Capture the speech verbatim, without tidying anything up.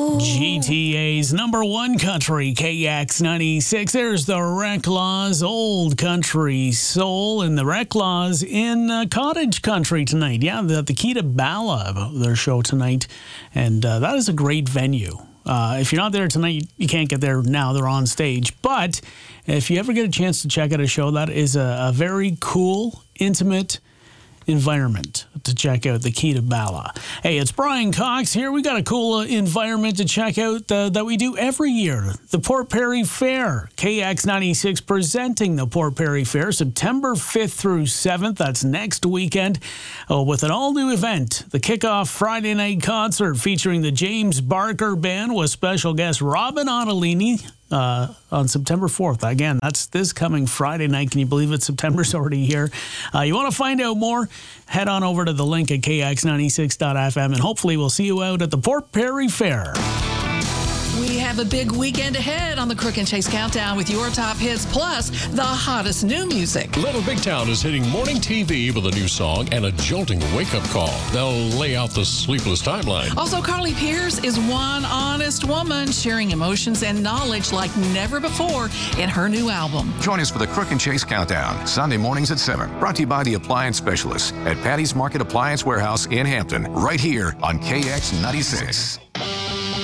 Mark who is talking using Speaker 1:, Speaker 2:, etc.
Speaker 1: G T A's number one country, K X ninety-six. There's the Reclaws, Old Country Soul, and the Reclaws in uh, Cottage Country tonight. Yeah, the, the Key to Bala, their show tonight, and uh, that is a great venue. Uh, if you're not there tonight, you, you can't get there now. They're on stage. But if you ever get a chance to check out a show, that is a, a very cool, intimate environment to check out, the Key to Bala. Hey, it's Brian Cox here. We got a cool uh, environment to check out uh, that we do every year. The Port Perry Fair. K X ninety-six presenting the Port Perry Fair September fifth through seventh. That's next weekend uh, with an all-new event. The kickoff Friday night concert featuring the James Barker Band with special guest Robin Ottolini. Uh, on September fourth. Again, that's this coming Friday night. Can you believe it? September's already here. Uh, you want to find out more? Head on over to the link at K X ninety-six dot F M, and hopefully we'll see you out at the Port Perry Fair.
Speaker 2: We have a big weekend ahead on the Crook and Chase Countdown with your top hits, plus the hottest new music.
Speaker 3: Little Big Town is hitting morning T V with a new song and a jolting wake-up call. They'll lay out the sleepless timeline.
Speaker 2: Also, Carly Pierce is one honest woman sharing emotions and knowledge like never before in her new album.
Speaker 4: Join us for the Crook and Chase Countdown, Sunday mornings at seven. Brought to you by the Appliance Specialists at Patty's Market Appliance Warehouse in Hampton, right here on K X ninety-six.